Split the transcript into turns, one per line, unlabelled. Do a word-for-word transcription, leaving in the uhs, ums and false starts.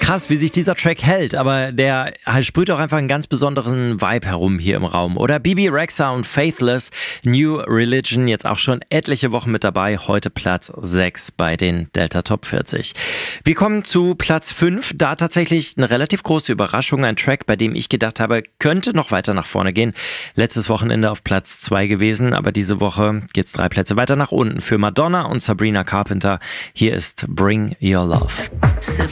Krass, wie sich dieser Track hält, aber der sprüht auch einfach einen ganz besonderen Vibe herum hier im Raum. Oder Bibi Rexha und Faithless, New Religion, jetzt auch schon etliche Wochen mit dabei, heute Platz sechs bei den Delta Top vierzig. Wir kommen zu Platz fünf, da tatsächlich eine relativ große Überraschung, ein Track, bei dem ich gedacht habe, könnte noch weiter nach vorne gehen. Letztes Wochenende auf Platz zwei gewesen, aber diese Woche geht's drei Plätze weiter nach unten für Madonna und Sabrina Carpenter. Hier ist Bring Your Love.